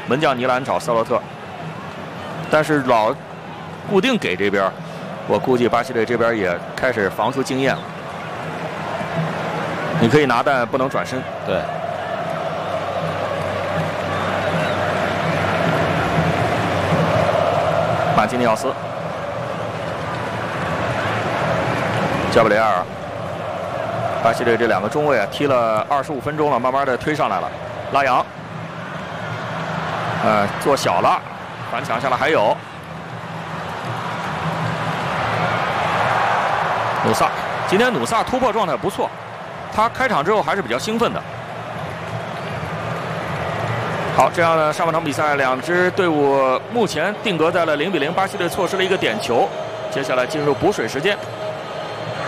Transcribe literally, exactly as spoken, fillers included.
门将尼兰找斯洛特，但是老固定给这边，我估计巴西队这边也开始防出经验了。你可以拿，但不能转身。 对。 马基尼奥斯，加布雷尔，巴西队这两个中卫啊，踢了二十五分钟了，慢慢的推上来了。拉扬，呃，做小了，反抢下来还有努萨。今天努萨突破状态不错，他开场之后还是比较兴奋的。好，这样呢，上半场比赛两支队伍目前定格在了零比零，巴西队错失了一个点球。接下来进入补水时间。